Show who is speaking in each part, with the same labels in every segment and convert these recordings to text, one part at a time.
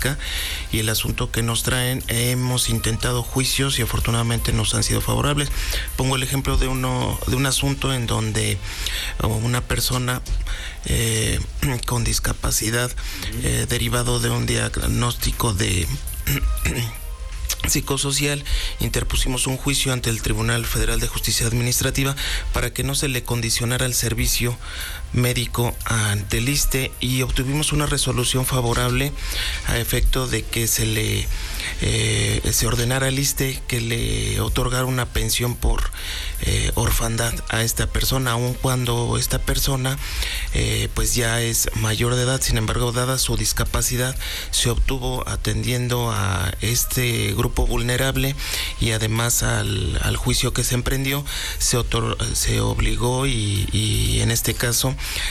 Speaker 1: Pública, y el asunto que nos traen, hemos intentado juicios y afortunadamente nos han sido favorables. Pongo el ejemplo de un asunto en donde una persona con discapacidad derivado de un diagnóstico de psicosocial, interpusimos un juicio ante el Tribunal Federal de Justicia Administrativa para que no se le condicionara el servicio médico ante el ISSSTE, y obtuvimos una resolución favorable a efecto de que se ordenara al ISSSTE que le otorgara una pensión por orfandad a esta persona, aun cuando esta persona pues ya es mayor de edad. Sin embargo, dada su discapacidad, se obtuvo atendiendo a este grupo vulnerable, y además al juicio que se emprendió se obligó y en este caso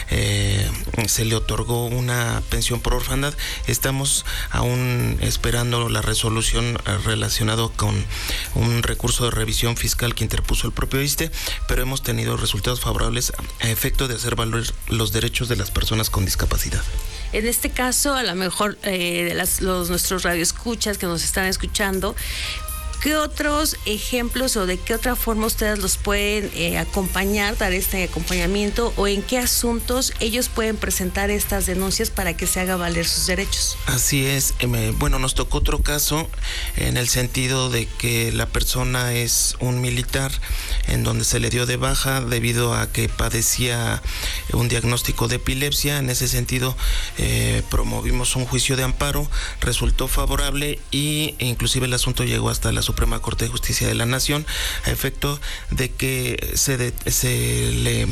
Speaker 1: se le otorgó una pensión por orfandad. Estamos aún esperando la resolución relacionado con un recurso de revisión fiscal que interpuso el propio ISSSTE, pero hemos tenido resultados favorables a efecto de hacer valer los derechos de las personas con discapacidad.
Speaker 2: En este caso, a lo mejor nuestros radioescuchas que nos están escuchando, ¿qué otros ejemplos o de qué otra forma ustedes los pueden acompañar, dar este acompañamiento, o en qué asuntos ellos pueden presentar estas denuncias para que se haga valer sus derechos?
Speaker 1: Así es. Bueno, nos tocó otro caso en el sentido de que la persona es un militar en donde se le dio de baja debido a que padecía un diagnóstico de epilepsia. En ese sentido, promovimos un juicio de amparo, resultó favorable e inclusive el asunto llegó hasta la Suprema Corte de Justicia de la Nación a efecto de que se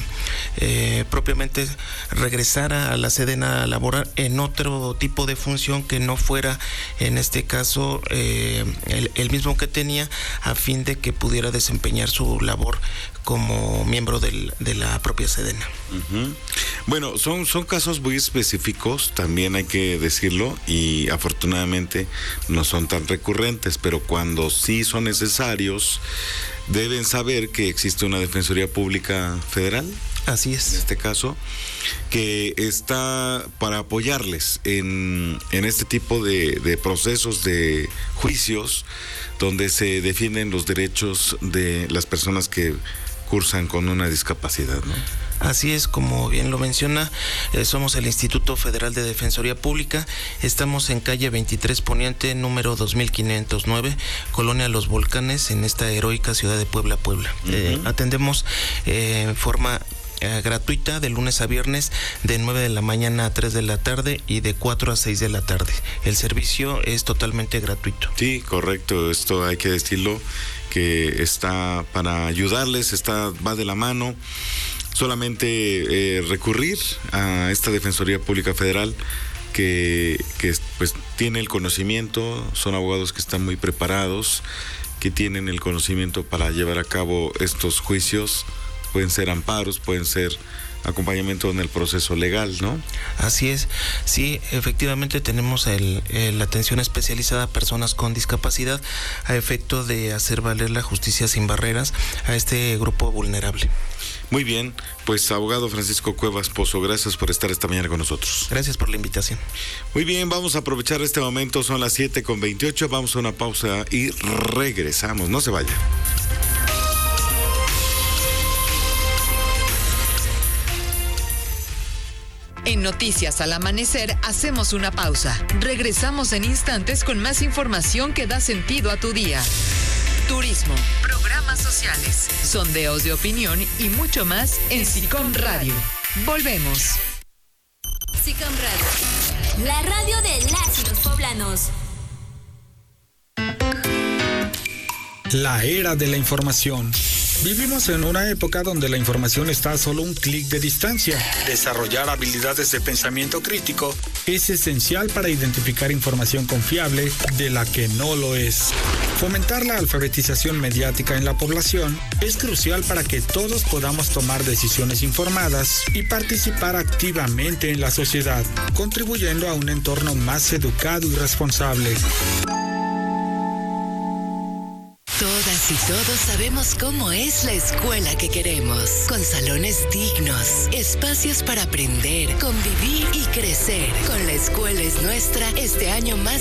Speaker 1: le propiamente regresara a la Sedena a laborar en otro tipo de función que no fuera, en este caso, el mismo que tenía, a fin de que pudiera desempeñar su labor como miembro de la propia Sedena.
Speaker 3: Uh-huh. Bueno, son casos muy específicos, también hay que decirlo, y afortunadamente no son tan recurrentes, pero cuando sí son necesarios, deben saber que existe una Defensoría Pública Federal.
Speaker 1: Así es.
Speaker 3: En este caso, que está para apoyarles en este tipo de procesos, de juicios, donde se defienden los derechos de las personas que cursan con una discapacidad, ¿no?
Speaker 1: Así es, como bien lo menciona, somos el Instituto Federal de Defensoría Pública, estamos en calle 23 Poniente, número 2509, Colonia Los Volcanes, en esta heroica ciudad de Puebla. Uh-huh. Atendemos en forma gratuita de lunes a viernes, de 9 de la mañana a 3 de la tarde y de 4 a 6 de la tarde. El servicio es totalmente gratuito.
Speaker 3: Sí, correcto, esto hay que decirlo, que está para ayudarles, va de la mano. Solamente recurrir a esta Defensoría Pública Federal que pues tiene el conocimiento, son abogados que están muy preparados, que tienen el conocimiento para llevar a cabo estos juicios. Pueden ser amparos, pueden ser acompañamiento en el proceso legal, ¿no?
Speaker 1: Así es, sí, efectivamente tenemos la atención especializada a personas con discapacidad a efecto de hacer valer la justicia sin barreras a este grupo vulnerable.
Speaker 3: Muy bien, pues abogado Francisco Cuevas Pozo, gracias por estar esta mañana con nosotros.
Speaker 1: Gracias por la invitación.
Speaker 3: Muy bien, vamos a aprovechar este momento, son las 7:28, vamos a una pausa y regresamos, no se vaya.
Speaker 4: En Noticias al Amanecer hacemos una pausa. Regresamos en instantes con más información que da sentido a tu día. Turismo, programas sociales, sondeos de opinión y mucho más en SICOM Radio. Volvemos.
Speaker 5: SICOM Radio, la radio de las y los poblanos.
Speaker 6: La era de la información. Vivimos en una época donde la información está a solo un clic de distancia. Desarrollar habilidades de pensamiento crítico es esencial para identificar información confiable de la que no lo es. Fomentar la alfabetización mediática en la población es crucial para que todos podamos tomar decisiones informadas y participar activamente en la sociedad, contribuyendo a un entorno más educado y responsable.
Speaker 7: Todas y todos sabemos cómo es la escuela que queremos, con salones dignos, espacios para aprender, convivir y crecer. Con La Escuela es Nuestra, este año más